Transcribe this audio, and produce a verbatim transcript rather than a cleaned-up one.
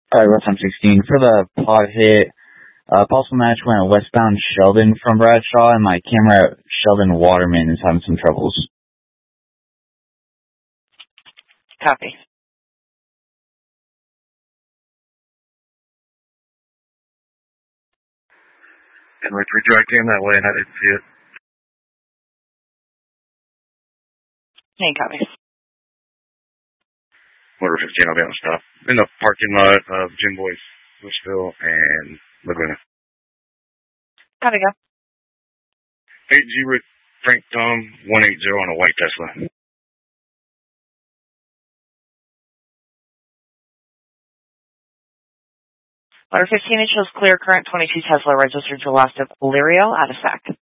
Alright, West time sixteen. For the pod hit, uh, possible match went westbound Sheldon from Bradshaw, and my camera at Sheldon Waterman is having some troubles. Copy. And we redirect him that way, and I didn't see it. Hey, copy. Motor fifteen, I'll be on stop. In the parking lot of Jim Boy's, Bushville, and Laguna. Gotta go. eight G with Frank Tom, one eighty on a white Tesla. Motor fifteen, it shows clear current twenty-two Tesla registered to last of Illyrio out of S A C.